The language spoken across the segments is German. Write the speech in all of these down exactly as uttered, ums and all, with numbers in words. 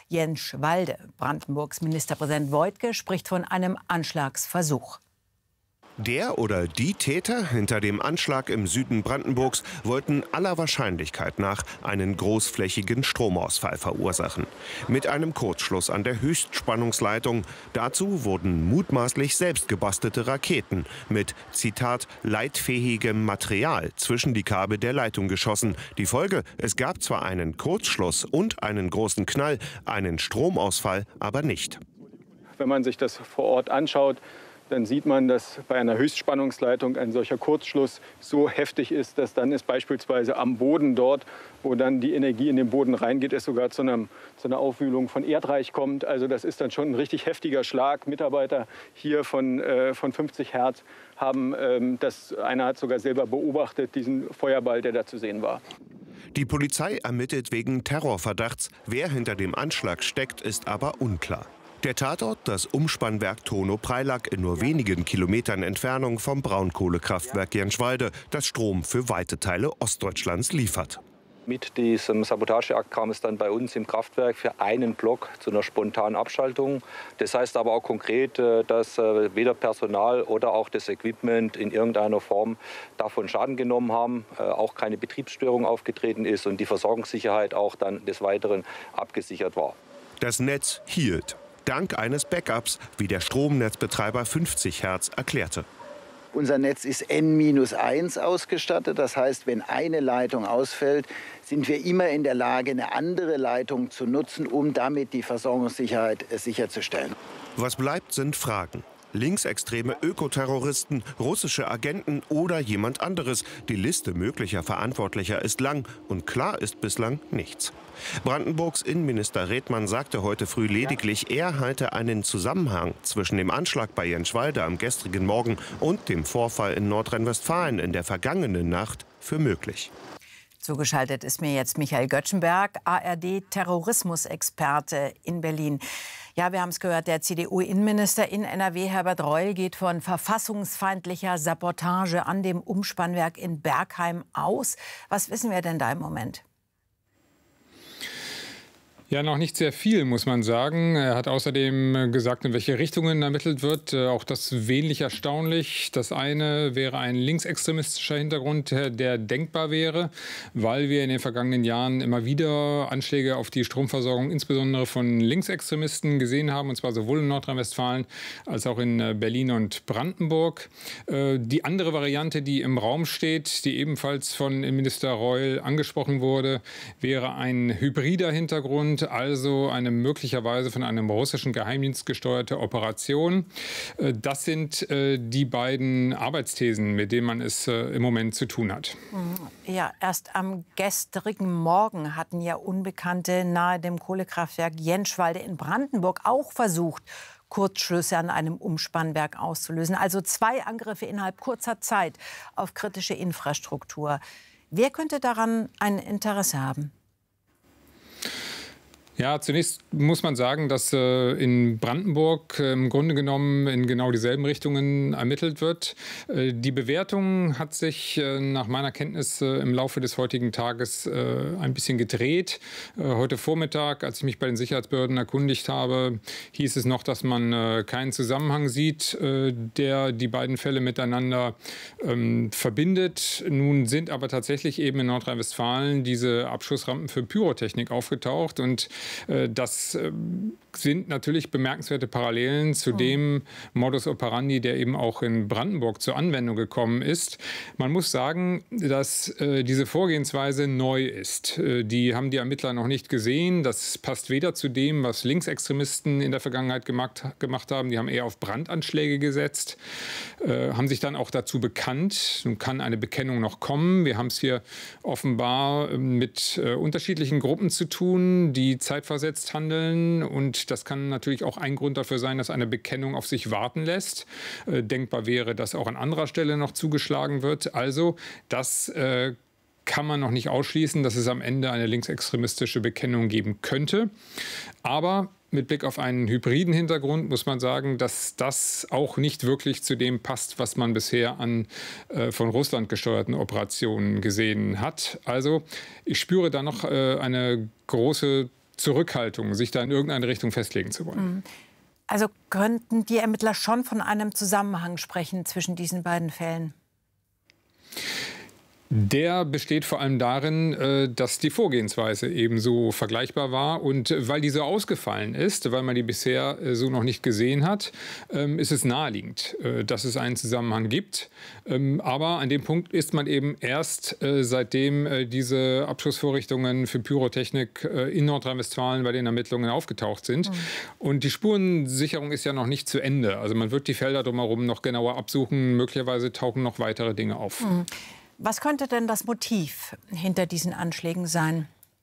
Jenschwalde. Brandenburgs Ministerpräsident Woidke spricht von einem Anschlagsversuch. Der oder die Täter hinter dem Anschlag im Süden Brandenburgs wollten aller Wahrscheinlichkeit nach einen großflächigen Stromausfall verursachen. Mit einem Kurzschluss an der Höchstspannungsleitung. Dazu wurden mutmaßlich selbst gebastelte Raketen mit, Zitat, leitfähigem Material zwischen die Kabel der Leitung geschossen. Die Folge: Es gab zwar einen Kurzschluss und einen großen Knall, einen Stromausfall aber nicht. Wenn man sich das vor Ort anschaut, dann sieht man, dass bei einer Höchstspannungsleitung ein solcher Kurzschluss so heftig ist, dass dann es beispielsweise am Boden dort, wo dann die Energie in den Boden reingeht, es sogar zu, einem, zu einer Aufwühlung von Erdreich kommt. Also das ist dann schon ein richtig heftiger Schlag. Mitarbeiter hier von, äh, von fünfzig Hertz haben, ähm, das, einer hat sogar selber beobachtet, diesen Feuerball, der da zu sehen war. Die Polizei ermittelt wegen Terrorverdachts. Wer hinter dem Anschlag steckt, ist aber unklar. Der Tatort, das Umspannwerk Tono-Preilack in nur wenigen Kilometern Entfernung vom Braunkohlekraftwerk Jenschwalde, das Strom für weite Teile Ostdeutschlands liefert. Mit diesem Sabotageakt kam es dann bei uns im Kraftwerk für einen Block zu einer spontanen Abschaltung. Das heißt aber auch konkret, dass weder Personal oder auch das Equipment in irgendeiner Form davon Schaden genommen haben, auch keine Betriebsstörung aufgetreten ist und die Versorgungssicherheit auch dann des Weiteren abgesichert war. Das Netz hielt. Dank eines Backups, wie der Stromnetzbetreiber fünfzig Hertz erklärte. Unser Netz ist N eins ausgestattet. Das heißt, wenn eine Leitung ausfällt, sind wir immer in der Lage, eine andere Leitung zu nutzen, um damit die Versorgungssicherheit sicherzustellen. Was bleibt, sind Fragen. Linksextreme Ökoterroristen, russische Agenten oder jemand anderes. Die Liste möglicher Verantwortlicher ist lang und klar ist bislang nichts. Brandenburgs Innenminister Redmann sagte heute früh lediglich, er halte einen Zusammenhang zwischen dem Anschlag bei Jenschwalde am gestrigen Morgen und dem Vorfall in Nordrhein-Westfalen in der vergangenen Nacht für möglich. Zugeschaltet ist mir jetzt Michael Göttschenberg, A R D-Terrorismusexperte in Berlin. Ja, wir haben es gehört, der C D U-Innenminister in N R W, Herbert Reul, geht von verfassungsfeindlicher Sabotage an dem Umspannwerk in Bergheim aus. Was wissen wir denn da im Moment? Ja, noch nicht sehr viel, muss man sagen. Er hat außerdem gesagt, in welche Richtungen ermittelt wird. Auch das wenig erstaunlich. Das eine wäre ein linksextremistischer Hintergrund, der denkbar wäre, weil wir in den vergangenen Jahren immer wieder Anschläge auf die Stromversorgung, insbesondere von Linksextremisten, gesehen haben, und zwar sowohl in Nordrhein-Westfalen als auch in Berlin und Brandenburg. Die andere Variante, die im Raum steht, die ebenfalls von Innenminister Reul angesprochen wurde, wäre ein hybrider Hintergrund, also eine möglicherweise von einem russischen Geheimdienst gesteuerte Operation. Das sind die beiden Arbeitsthesen, mit denen man es im Moment zu tun hat. Ja, erst am gestrigen Morgen hatten ja Unbekannte nahe dem Kohlekraftwerk Jenschwalde in Brandenburg auch versucht, Kurzschlüsse an einem Umspannwerk auszulösen. Also zwei Angriffe innerhalb kurzer Zeit auf kritische Infrastruktur. Wer könnte daran ein Interesse haben? Ja, zunächst muss man sagen, dass äh, in Brandenburg äh, im Grunde genommen in genau dieselben Richtungen ermittelt wird. Äh, die Bewertung hat sich äh, nach meiner Kenntnis äh, im Laufe des heutigen Tages äh, ein bisschen gedreht. Äh, heute Vormittag, als ich mich bei den Sicherheitsbehörden erkundigt habe, hieß es noch, dass man äh, keinen Zusammenhang sieht, äh, der die beiden Fälle miteinander ähm, verbindet. Nun sind aber tatsächlich eben in Nordrhein-Westfalen diese Abschussrampen für Pyrotechnik aufgetaucht, und das sind natürlich bemerkenswerte Parallelen zu dem Modus operandi, der eben auch in Brandenburg zur Anwendung gekommen ist. Man muss sagen, dass äh, diese Vorgehensweise neu ist. Äh, die haben die Ermittler noch nicht gesehen. Das passt weder zu dem, was Linksextremisten in der Vergangenheit gemacht, gemacht haben. Die haben eher auf Brandanschläge gesetzt, äh, haben sich dann auch dazu bekannt. Nun kann eine Bekennung noch kommen. Wir haben es hier offenbar mit äh, unterschiedlichen Gruppen zu tun, die zeitversetzt handeln, und das kann natürlich auch ein Grund dafür sein, dass eine Bekennung auf sich warten lässt. Äh, denkbar wäre, dass auch an anderer Stelle noch zugeschlagen wird. Also das äh, kann man noch nicht ausschließen, dass es am Ende eine linksextremistische Bekennung geben könnte. Aber mit Blick auf einen hybriden Hintergrund muss man sagen, dass das auch nicht wirklich zu dem passt, was man bisher an äh, von Russland gesteuerten Operationen gesehen hat. Also ich spüre da noch äh, eine große Zurückhaltung, sich da in irgendeine Richtung festlegen zu wollen. Also könnten die Ermittler schon von einem Zusammenhang sprechen zwischen diesen beiden Fällen? Der besteht vor allem darin, dass die Vorgehensweise ebenso vergleichbar war. Und weil die so ausgefallen ist, weil man die bisher so noch nicht gesehen hat, ist es naheliegend, dass es einen Zusammenhang gibt. Aber an dem Punkt ist man eben erst, seitdem diese Abschussvorrichtungen für Pyrotechnik in Nordrhein-Westfalen bei den Ermittlungen aufgetaucht sind. Mhm. Und die Spurensicherung ist ja noch nicht zu Ende. Also man wird die Felder drumherum noch genauer absuchen. Möglicherweise tauchen noch weitere Dinge auf. Mhm. Was könnte denn das Motiv hinter diesen Anschlägen sein?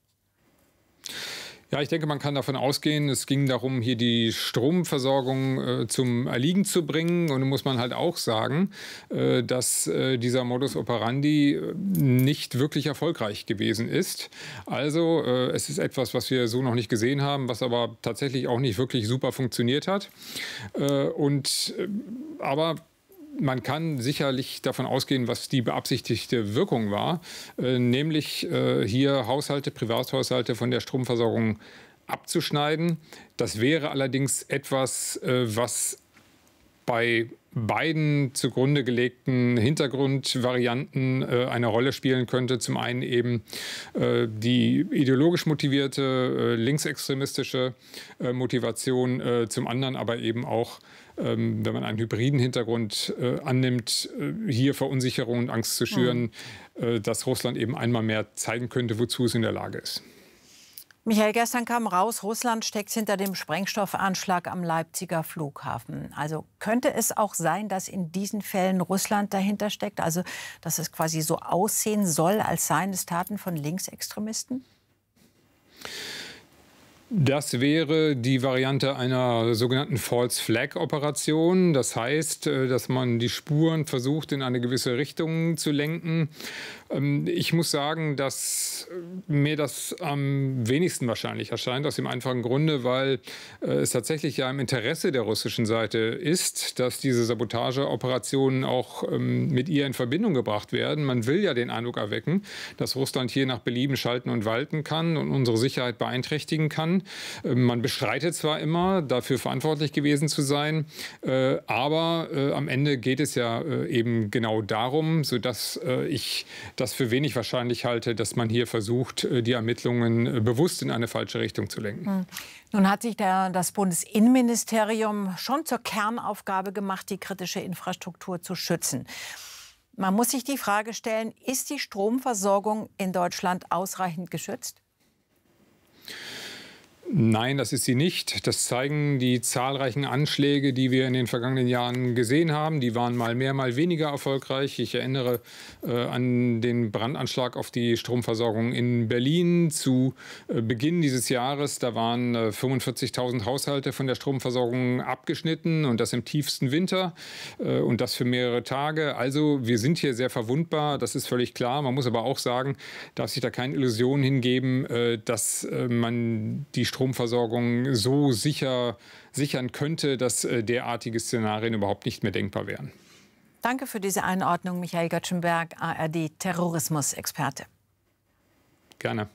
Ja, ich denke, man kann davon ausgehen, es ging darum, hier die Stromversorgung äh, zum Erliegen zu bringen. Und da muss man halt auch sagen, äh, dass äh, dieser Modus operandi nicht wirklich erfolgreich gewesen ist. Also äh, es ist etwas, was wir so noch nicht gesehen haben, was aber tatsächlich auch nicht wirklich super funktioniert hat. Äh, und, äh, aber man kann sicherlich davon ausgehen, was die beabsichtigte Wirkung war, äh, nämlich äh, hier Haushalte, Privathaushalte von der Stromversorgung abzuschneiden. Das wäre allerdings etwas, äh, was bei beiden zugrunde gelegten Hintergrundvarianten äh, eine Rolle spielen könnte. Zum einen eben äh, die ideologisch motivierte, äh, linksextremistische äh, Motivation, äh, zum anderen aber eben auch, ähm, wenn man einen hybriden Hintergrund äh, annimmt, äh, hier Verunsicherung und Angst zu schüren, mhm. äh, dass Russland eben einmal mehr zeigen könnte, wozu es in der Lage ist. Michael, gestern kam raus, Russland steckt hinter dem Sprengstoffanschlag am Leipziger Flughafen. Also könnte es auch sein, dass in diesen Fällen Russland dahinter steckt? Also dass es quasi so aussehen soll, als seien es Taten von Linksextremisten? Das wäre die Variante einer sogenannten False-Flag-Operation. Das heißt, dass man die Spuren versucht, in eine gewisse Richtung zu lenken. Ich muss sagen, dass mir das am wenigsten wahrscheinlich erscheint, aus dem einfachen Grunde, weil es tatsächlich ja im Interesse der russischen Seite ist, dass diese Sabotageoperationen auch mit ihr in Verbindung gebracht werden. Man will ja den Eindruck erwecken, dass Russland hier nach Belieben schalten und walten kann und unsere Sicherheit beeinträchtigen kann. Man bestreitet zwar immer, dafür verantwortlich gewesen zu sein, aber am Ende geht es ja eben genau darum, sodass ich das für wenig wahrscheinlich halte, dass man hier versucht, die Ermittlungen bewusst in eine falsche Richtung zu lenken. Nun hat sich der, das Bundesinnenministerium schon zur Kernaufgabe gemacht, die kritische Infrastruktur zu schützen. Man muss sich die Frage stellen, ist die Stromversorgung in Deutschland ausreichend geschützt? Nein, das ist sie nicht. Das zeigen die zahlreichen Anschläge, die wir in den vergangenen Jahren gesehen haben. Die waren mal mehr, mal weniger erfolgreich. Ich erinnere äh, an den Brandanschlag auf die Stromversorgung in Berlin zu äh, Beginn dieses Jahres. Da waren äh, fünfundvierzigtausend Haushalte von der Stromversorgung abgeschnitten und das im tiefsten Winter äh, und das für mehrere Tage. Also wir sind hier sehr verwundbar, das ist völlig klar. Man muss aber auch sagen, darf sich da keine Illusionen hingeben, äh, dass äh, man die Stromversorgung so sicher sichern könnte, dass äh, derartige Szenarien überhaupt nicht mehr denkbar wären. Danke für diese Einordnung, Michael Göttschenberg, A R D-Terrorismus-Experte. Gerne.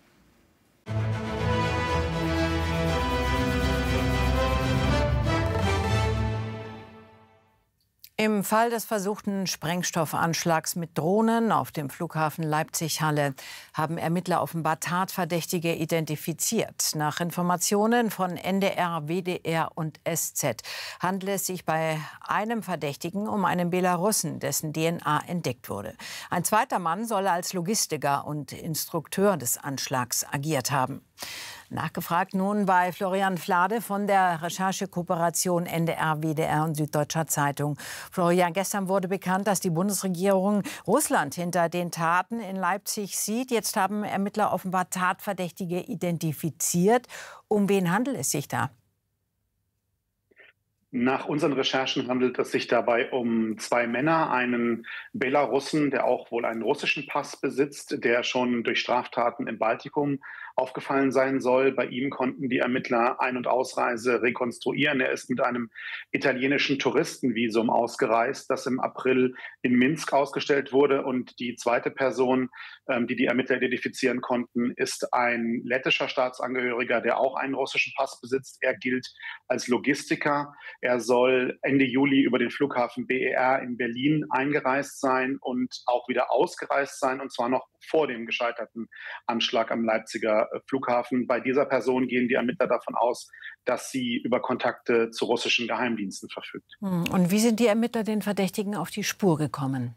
Im Fall des versuchten Sprengstoffanschlags mit Drohnen auf dem Flughafen Leipzig-Halle haben Ermittler offenbar Tatverdächtige identifiziert. Nach Informationen von N D R, W D R und S Z handelt es sich bei einem Verdächtigen um einen Belarussen, dessen D N A entdeckt wurde. Ein zweiter Mann soll als Logistiker und Instrukteur des Anschlags agiert haben. Nachgefragt nun bei Florian Flade von der Recherchekooperation N D R, W D R und Süddeutscher Zeitung. Florian, gestern wurde bekannt, dass die Bundesregierung Russland hinter den Taten in Leipzig sieht. Jetzt haben Ermittler offenbar Tatverdächtige identifiziert. Um wen handelt es sich da? Nach unseren Recherchen handelt es sich dabei um zwei Männer, einen Belarussen, der auch wohl einen russischen Pass besitzt, der schon durch Straftaten im Baltikum aufgefallen sein soll. Bei ihm konnten die Ermittler Ein- und Ausreise rekonstruieren. Er ist mit einem italienischen Touristenvisum ausgereist, das im April in Minsk ausgestellt wurde. Und die zweite Person, ähm, die die Ermittler identifizieren konnten, ist ein lettischer Staatsangehöriger, der auch einen russischen Pass besitzt. Er gilt als Logistiker. Er soll Ende Juli über den Flughafen B E R in Berlin eingereist sein und auch wieder ausgereist sein, und zwar noch vor dem gescheiterten Anschlag am Leipziger Flughafen. Bei dieser Person gehen die Ermittler davon aus, dass sie über Kontakte zu russischen Geheimdiensten verfügt. Und wie sind die Ermittler den Verdächtigen auf die Spur gekommen?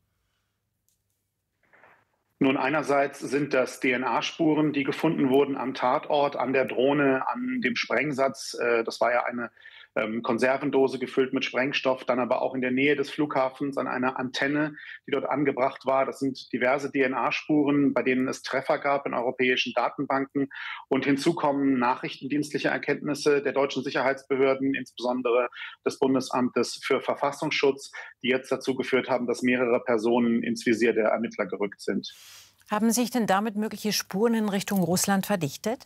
Nun, einerseits sind das D N A-Spuren, die gefunden wurden am Tatort, an der Drohne, an dem Sprengsatz. Das war ja eine ähm, Konservendose gefüllt mit Sprengstoff, dann aber auch in der Nähe des Flughafens an einer Antenne, die dort angebracht war. Das sind diverse D N A-Spuren, bei denen es Treffer gab in europäischen Datenbanken. Und hinzu kommen nachrichtendienstliche Erkenntnisse der deutschen Sicherheitsbehörden, insbesondere des Bundesamtes für Verfassungsschutz, die jetzt dazu geführt haben, dass mehrere Personen ins Visier der Ermittler gerückt sind. Haben sich denn damit mögliche Spuren in Richtung Russland verdichtet?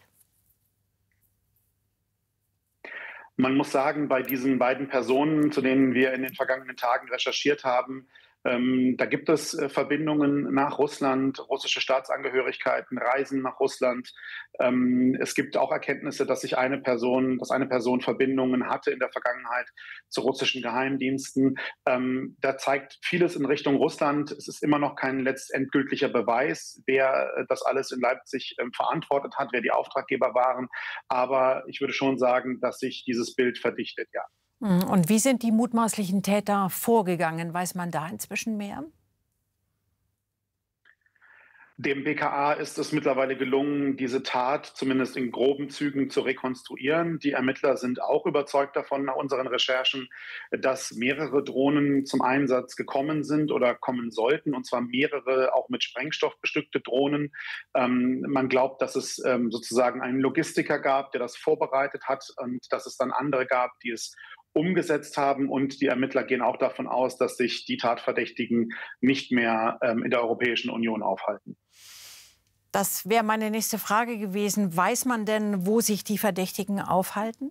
Man muss sagen, bei diesen beiden Personen, zu denen wir in den vergangenen Tagen recherchiert haben, ähm, da gibt es äh, Verbindungen nach Russland, russische Staatsangehörigkeiten, Reisen nach Russland. Ähm, es gibt auch Erkenntnisse, dass sich eine Person, dass eine Person Verbindungen hatte in der Vergangenheit zu russischen Geheimdiensten. Ähm, da zeigt vieles in Richtung Russland. Es ist immer noch kein letztendgültiger Beweis, wer äh, das alles in Leipzig äh, verantwortet hat, wer die Auftraggeber waren. Aber ich würde schon sagen, dass sich dieses Bild verdichtet, ja. Und wie sind die mutmaßlichen Täter vorgegangen? Weiß man da inzwischen mehr? Dem B K A ist es mittlerweile gelungen, diese Tat zumindest in groben Zügen zu rekonstruieren. Die Ermittler sind auch überzeugt davon, nach unseren Recherchen, dass mehrere Drohnen zum Einsatz gekommen sind oder kommen sollten, und zwar mehrere auch mit Sprengstoff bestückte Drohnen. Ähm, man glaubt, dass es ähm, sozusagen einen Logistiker gab, der das vorbereitet hat, und dass es dann andere gab, die es umgesetzt haben. Und die Ermittler gehen auch davon aus, dass sich die Tatverdächtigen nicht mehr ähm, in der Europäischen Union aufhalten. Das wäre meine nächste Frage gewesen. Weiß man denn, wo sich die Verdächtigen aufhalten?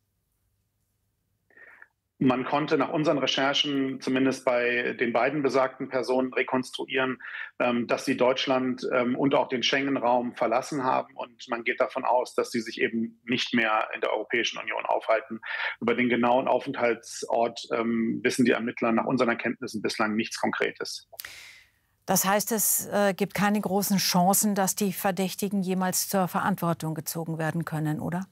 Man konnte nach unseren Recherchen zumindest bei den beiden besagten Personen rekonstruieren, ähm, dass sie Deutschland ähm, und auch den Schengen-Raum verlassen haben. Und man geht davon aus, dass sie sich eben nicht mehr in der Europäischen Union aufhalten. Über den genauen Aufenthaltsort ähm, wissen die Ermittler nach unseren Erkenntnissen bislang nichts Konkretes. Das heißt, es äh, gibt keine großen Chancen, dass die Verdächtigen jemals zur Verantwortung gezogen werden können, oder?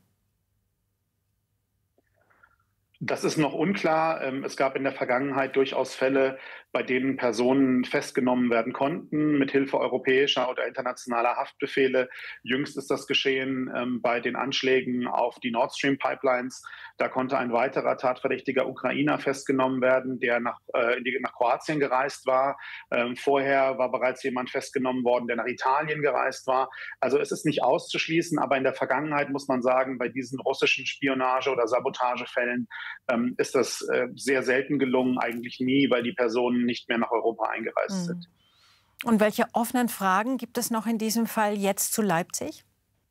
Das ist noch unklar. Es gab in der Vergangenheit durchaus Fälle, bei denen Personen festgenommen werden konnten, mit Hilfe europäischer oder internationaler Haftbefehle. Jüngst ist das geschehen ähm, bei den Anschlägen auf die Nord Stream Pipelines. Da konnte ein weiterer tatverdächtiger Ukrainer festgenommen werden, der nach, äh, in die, nach Kroatien gereist war. Ähm, vorher war bereits jemand festgenommen worden, der nach Italien gereist war. Also es ist nicht auszuschließen, aber in der Vergangenheit muss man sagen, bei diesen russischen Spionage- oder Sabotagefällen ähm, ist das äh, sehr selten gelungen, eigentlich nie, weil die Personen nicht mehr nach Europa eingereist sind. Und welche offenen Fragen gibt es noch in diesem Fall jetzt zu Leipzig?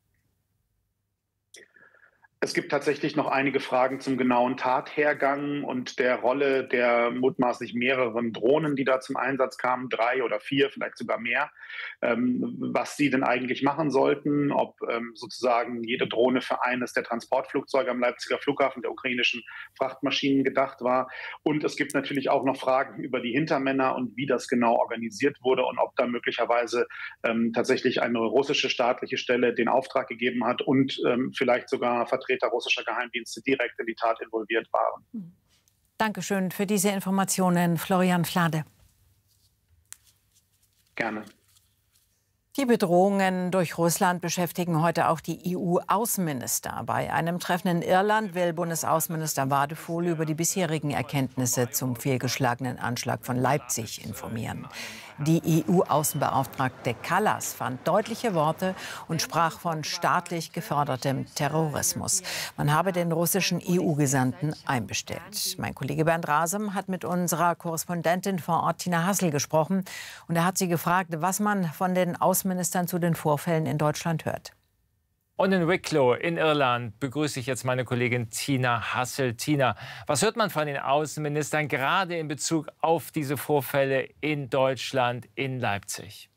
Es gibt tatsächlich noch einige Fragen zum genauen Tathergang und der Rolle der mutmaßlich mehreren Drohnen, die da zum Einsatz kamen, drei oder vier, vielleicht sogar mehr, ähm, was sie denn eigentlich machen sollten, ob ähm, sozusagen jede Drohne für eines der Transportflugzeuge am Leipziger Flughafen der ukrainischen Frachtmaschinen gedacht war. Und es gibt natürlich auch noch Fragen über die Hintermänner und wie das genau organisiert wurde und ob da möglicherweise ähm, tatsächlich eine russische staatliche Stelle den Auftrag gegeben hat und ähm, vielleicht sogar Vertreter russischer Geheimdienste direkt in die Tat involviert waren. Dankeschön für diese Informationen, Florian Flade. Gerne. Die Bedrohungen durch Russland beschäftigen heute auch die E U-Außenminister. Bei einem Treffen in Irland will Bundesaußenminister Wadefuhl über die bisherigen Erkenntnisse zum fehlgeschlagenen Anschlag von Leipzig informieren. Die E U-Außenbeauftragte Kallas fand deutliche Worte und sprach von staatlich gefördertem Terrorismus. Man habe den russischen E U-Gesandten einbestellt. Mein Kollege Bernd Rasem hat mit unserer Korrespondentin vor Ort, Tina Hassel, gesprochen. Und er hat sie gefragt, was man von den Außenministern zu den Vorfällen in Deutschland hört. Und in Wicklow in Irland begrüße ich jetzt meine Kollegin Tina Hassel. Tina, was hört man von den Außenministern gerade in Bezug auf diese Vorfälle in Deutschland, in Leipzig?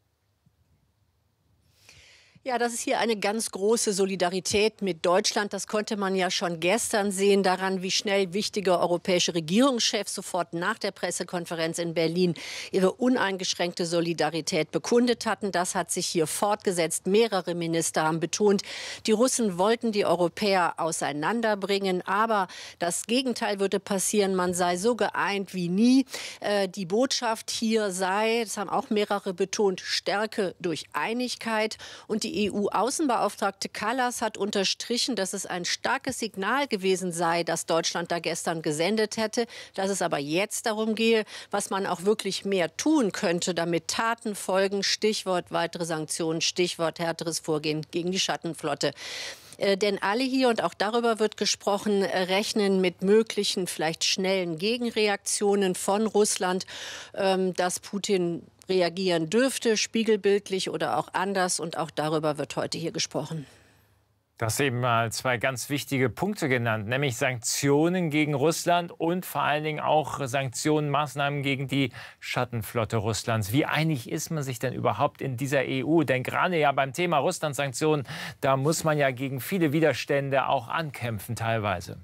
Ja, das ist hier eine ganz große Solidarität mit Deutschland. Das konnte man ja schon gestern sehen daran, wie schnell wichtige europäische Regierungschefs sofort nach der Pressekonferenz in Berlin ihre uneingeschränkte Solidarität bekundet hatten. Das hat sich hier fortgesetzt. Mehrere Minister haben betont, die Russen wollten die Europäer auseinanderbringen. Aber das Gegenteil würde passieren. Man sei so geeint wie nie. Äh, die Botschaft hier sei, das haben auch mehrere betont, Stärke durch Einigkeit. Und die Die E U-Außenbeauftragte Kallas hat unterstrichen, dass es ein starkes Signal gewesen sei, das Deutschland da gestern gesendet hätte, dass es aber jetzt darum gehe, was man auch wirklich mehr tun könnte, damit Taten folgen. Stichwort weitere Sanktionen, Stichwort härteres Vorgehen gegen die Schattenflotte. Äh, denn alle hier, und auch darüber wird gesprochen, äh, rechnen mit möglichen, vielleicht schnellen Gegenreaktionen von Russland, ähm, dass Putin reagieren dürfte, spiegelbildlich oder auch anders. Und auch darüber wird heute hier gesprochen. Du hast eben mal zwei ganz wichtige Punkte genannt, nämlich Sanktionen gegen Russland und vor allen Dingen auch Sanktionen, Maßnahmen gegen die Schattenflotte Russlands. Wie einig ist man sich denn überhaupt in dieser E U? Denn gerade ja beim Thema Russland-Sanktionen, da muss man ja gegen viele Widerstände auch ankämpfen teilweise.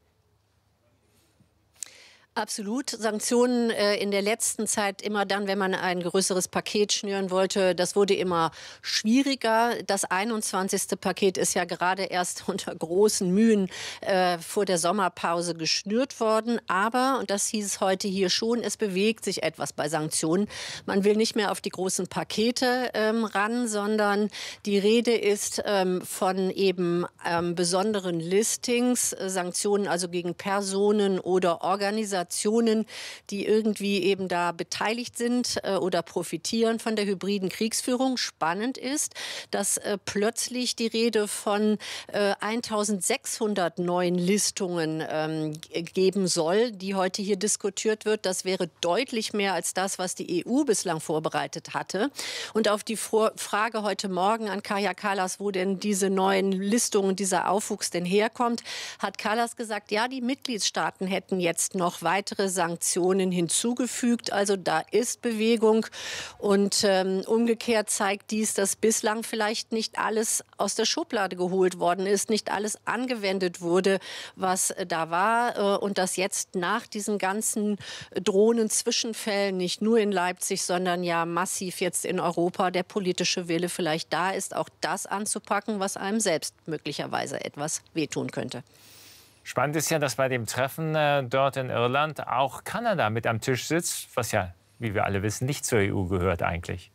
Absolut. Sanktionen äh, in der letzten Zeit immer dann, wenn man ein größeres Paket schnüren wollte, das wurde immer schwieriger. Das einundzwanzigste Paket ist ja gerade erst unter großen Mühen äh, vor der Sommerpause geschnürt worden. Aber, und das hieß es heute hier schon, es bewegt sich etwas bei Sanktionen. Man will nicht mehr auf die großen Pakete ähm, ran, sondern die Rede ist ähm, von eben ähm, besonderen Listings, äh, Sanktionen also gegen Personen oder Organisationen, die irgendwie eben da beteiligt sind äh, oder profitieren von der hybriden Kriegsführung. Spannend ist, dass äh, plötzlich die Rede von äh, eintausendsechshundert neuen Listungen ähm, geben soll, die heute hier diskutiert wird. Das wäre deutlich mehr als das, was die E U bislang vorbereitet hatte. Und auf die Vor- Frage heute Morgen an Kaja Kallas, wo denn diese neuen Listungen, dieser Aufwuchs denn herkommt, hat Kallas gesagt, ja, die Mitgliedstaaten hätten jetzt noch weitere Sanktionen hinzugefügt. Also da ist Bewegung. Und ähm, umgekehrt zeigt dies, dass bislang vielleicht nicht alles aus der Schublade geholt worden ist, nicht alles angewendet wurde, was äh, da war. Äh, und dass jetzt nach diesen ganzen drohenden Zwischenfällen, nicht nur in Leipzig, sondern ja massiv jetzt in Europa, der politische Wille vielleicht da ist, auch das anzupacken, was einem selbst möglicherweise etwas wehtun könnte. Spannend ist ja, dass bei dem Treffen äh, dort in Irland auch Kanada mit am Tisch sitzt, was ja, wie wir alle wissen, nicht zur E U gehört eigentlich.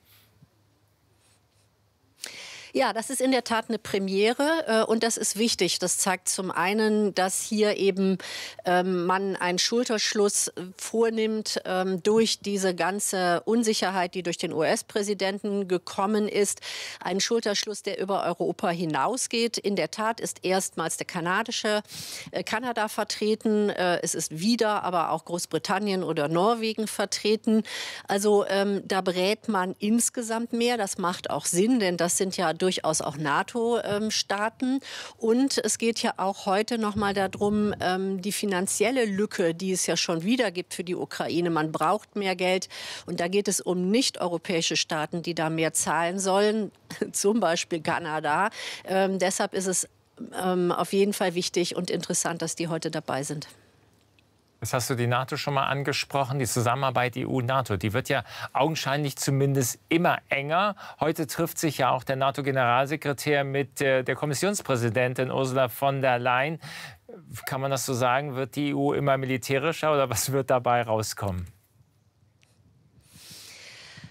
Ja, das ist in der Tat eine Premiere äh, und das ist wichtig. Das zeigt zum einen, dass hier eben ähm, man einen Schulterschluss vornimmt ähm, durch diese ganze Unsicherheit, die durch den U S-Präsidenten gekommen ist. Ein Schulterschluss, der über Europa hinausgeht. In der Tat ist erstmals der kanadische äh, Kanada vertreten. Äh, es ist wieder aber auch Großbritannien oder Norwegen vertreten. Also ähm, da berät man insgesamt mehr. Das macht auch Sinn, denn das sind ja durchaus auch NATO-Staaten. Und es geht ja auch heute noch mal darum, die finanzielle Lücke, die es ja schon wieder gibt für die Ukraine. Man braucht mehr Geld. Und da geht es um nicht-europäische Staaten, die da mehr zahlen sollen, zum Beispiel Kanada. Ähm, deshalb ist es ähm, auf jeden Fall wichtig und interessant, dass die heute dabei sind. Jetzt hast du die NATO schon mal angesprochen, die Zusammenarbeit E U-NATO. Die wird ja augenscheinlich zumindest immer enger. Heute trifft sich ja auch der NATO-Generalsekretär mit äh, der Kommissionspräsidentin Ursula von der Leyen. Kann man das so sagen? Wird die E U immer militärischer oder was wird dabei rauskommen?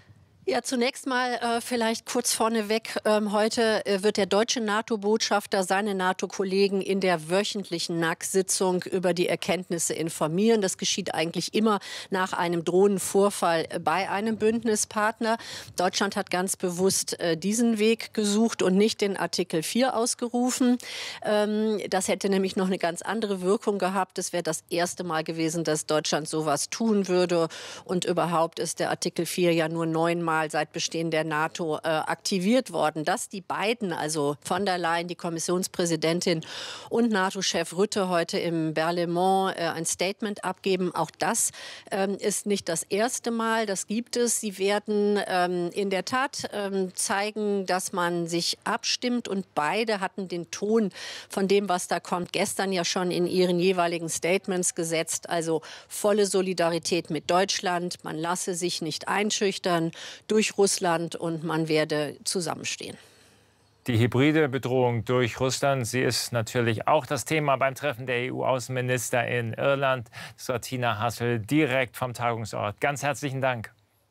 Ja, zunächst mal äh, vielleicht kurz vorneweg. Ähm, heute äh, wird der deutsche NATO-Botschafter seine NATO-Kollegen in der wöchentlichen N A C-Sitzung über die Erkenntnisse informieren. Das geschieht eigentlich immer nach einem Drohnenvorfall bei einem Bündnispartner. Deutschland hat ganz bewusst äh, diesen Weg gesucht und nicht den Artikel vier ausgerufen. Ähm, das hätte nämlich noch eine ganz andere Wirkung gehabt. Es wäre das erste Mal gewesen, dass Deutschland sowas tun würde. Und überhaupt ist der Artikel vier ja nur neunmal seit Bestehen der NATO äh, aktiviert worden. Dass die beiden, also von der Leyen, die Kommissionspräsidentin und NATO-Chef Rutte heute im Berlaymont äh, ein Statement abgeben, auch das ähm, ist nicht das erste Mal. Das gibt es. Sie werden ähm, in der Tat ähm, zeigen, dass man sich abstimmt und beide hatten den Ton von dem, was da kommt, gestern ja schon in ihren jeweiligen Statements gesetzt. Also volle Solidarität mit Deutschland. Man lasse sich nicht einschüchtern durch Russland und man werde zusammenstehen. Die hybride Bedrohung durch Russland, sie ist natürlich auch das Thema beim Treffen der E U-Außenminister in Irland. Das war Tina Hassel direkt vom Tagungsort. Ganz herzlichen Dank.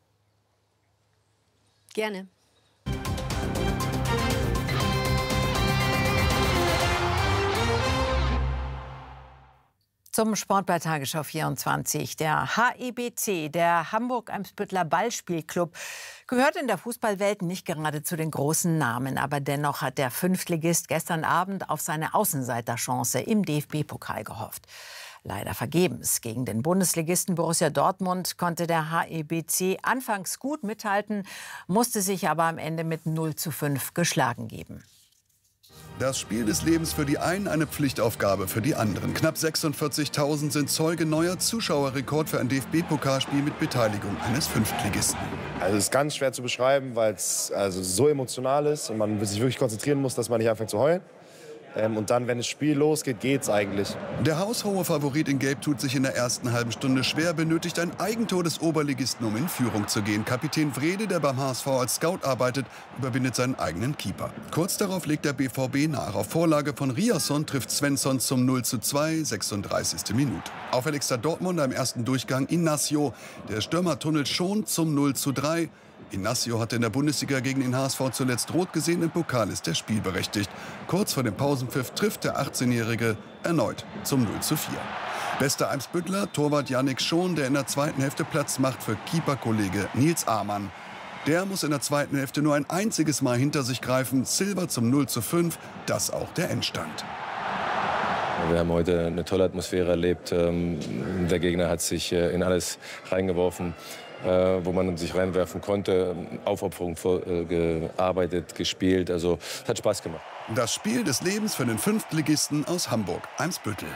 Gerne. Zum Sport bei Tagesschau vierundzwanzig. Der H E B C, der Hamburg-Eimsbütteler Ballspielclub, gehört in der Fußballwelt nicht gerade zu den großen Namen. Aber dennoch hat der Fünftligist gestern Abend auf seine Außenseiterchance im D F B-Pokal gehofft. Leider vergebens. Gegen den Bundesligisten Borussia Dortmund konnte der H E B C anfangs gut mithalten, musste sich aber am Ende mit null zu fünf geschlagen geben. Das Spiel des Lebens für die einen, eine Pflichtaufgabe für die anderen. Knapp sechsundvierzigtausend sind Zeuge neuer Zuschauerrekord für ein D F B-Pokalspiel mit Beteiligung eines Fünftligisten. Also es ist ganz schwer zu beschreiben, weil es also so emotional ist und man sich wirklich konzentrieren muss, dass man nicht anfängt zu heulen. Ähm, und dann, wenn das Spiel losgeht, geht's eigentlich. Der haushohe Favorit in Gelb tut sich in der ersten halben Stunde schwer, benötigt ein Eigentor des Oberligisten, um in Führung zu gehen. Kapitän Wrede, der beim H S V als Scout arbeitet, überwindet seinen eigenen Keeper. Kurz darauf legt der B V B nach. Auf Vorlage von Riasson trifft Svensson zum null zu zwei, sechsunddreißigste Minute. Auffälligster Dortmunder im ersten Durchgang Inacio. Der Stürmer tunnelt schon zum null zu drei. Inacio hatte in der Bundesliga gegen den H S V zuletzt rot gesehen, im Pokal ist er spielberechtigt. Kurz vor dem Pausenpfiff trifft der achtzehnjährige erneut zum null zu vier. Bester Eimsbüttler, Torwart Yannick Schon, der in der zweiten Hälfte Platz macht für Keeperkollege Nils Amann. Der muss in der zweiten Hälfte nur ein einziges Mal hinter sich greifen. Silber zum null zu fünf, das auch der Endstand. Wir haben heute eine tolle Atmosphäre erlebt. Der Gegner hat sich in alles reingeworfen, wo man sich reinwerfen konnte. Aufopferung gearbeitet, gespielt. Also es hat Spaß gemacht. Das Spiel des Lebens für den Fünftligisten aus Hamburg, Eimsbüttel.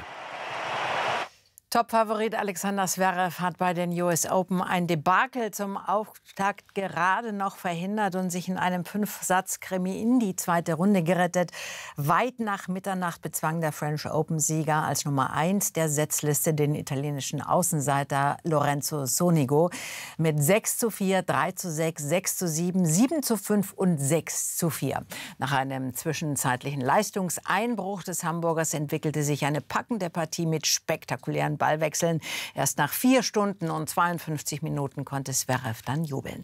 Top-Favorit Alexander Zverev hat bei den U S Open ein Debakel zum Auftakt gerade noch verhindert und sich in einem Fünf-Satz-Krimi in die zweite Runde gerettet. Weit nach Mitternacht bezwang der French Open-Sieger als Nummer eins der Setzliste den italienischen Außenseiter Lorenzo Sonego mit sechs zu vier, drei zu sechs, sechs zu sieben, sieben zu fünf und sechs zu vier. Nach einem zwischenzeitlichen Leistungseinbruch des Hamburgers entwickelte sich eine packende Partie mit spektakulären Ballwechseln. Erst nach vier Stunden und zweiundfünfzig Minuten konnte Zverev dann jubeln.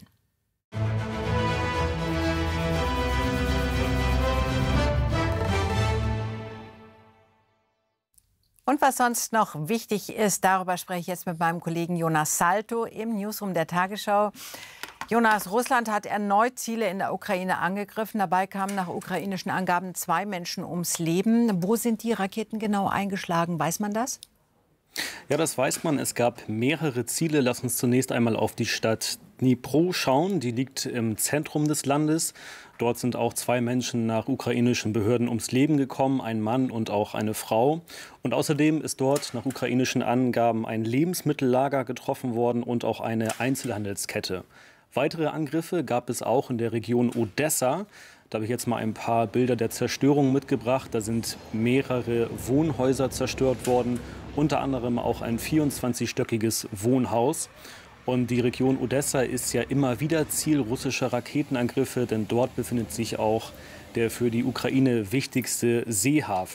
Und was sonst noch wichtig ist, darüber spreche ich jetzt mit meinem Kollegen Jonas Salto im Newsroom der Tagesschau. Jonas, Russland hat erneut Ziele in der Ukraine angegriffen. Dabei kamen nach ukrainischen Angaben zwei Menschen ums Leben. Wo sind die Raketen genau eingeschlagen? Weiß man das? Ja, das weiß man. Es gab mehrere Ziele. Lass uns zunächst einmal auf die Stadt Dnipro schauen. Die liegt im Zentrum des Landes. Dort sind auch zwei Menschen nach ukrainischen Behörden ums Leben gekommen, ein Mann und auch eine Frau. Und außerdem ist dort nach ukrainischen Angaben ein Lebensmittellager getroffen worden und auch eine Einzelhandelskette. Weitere Angriffe gab es auch in der Region Odessa. Da habe ich jetzt mal ein paar Bilder der Zerstörung mitgebracht. Da sind mehrere Wohnhäuser zerstört worden, unter anderem auch ein vierundzwanzigstöckiges Wohnhaus. Und die Region Odessa ist ja immer wieder Ziel russischer Raketenangriffe, denn dort befindet sich auch der für die Ukraine wichtigste Seehafen.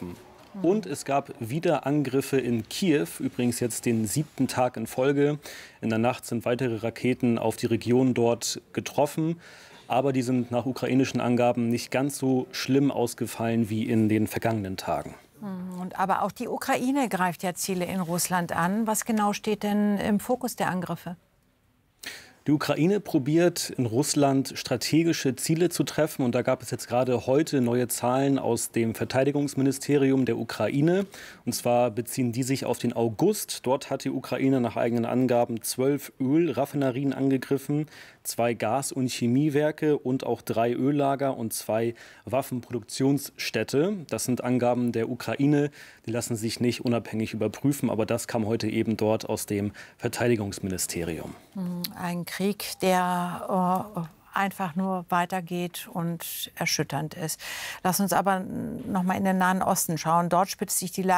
Und es gab wieder Angriffe in Kiew, übrigens jetzt den siebten Tag in Folge. In der Nacht sind weitere Raketen auf die Region dort getroffen. Aber die sind nach ukrainischen Angaben nicht ganz so schlimm ausgefallen wie in den vergangenen Tagen. Und aber auch die Ukraine greift ja Ziele in Russland an. Was genau steht denn im Fokus der Angriffe? Die Ukraine probiert in Russland strategische Ziele zu treffen. Und da gab es jetzt gerade heute neue Zahlen aus dem Verteidigungsministerium der Ukraine. Und zwar beziehen die sich auf den August. Dort hat die Ukraine nach eigenen Angaben zwölf Ölraffinerien angegriffen, zwei Gas- und Chemiewerke und auch drei Öllager und zwei Waffenproduktionsstädte. Das sind Angaben der Ukraine. Die lassen sich nicht unabhängig überprüfen. Aber das kam heute eben dort aus dem Verteidigungsministerium. Ein Krieg, der äh, einfach nur weitergeht und erschütternd ist. Lass uns aber noch mal in den Nahen Osten schauen. Dort spitzt sich die Lage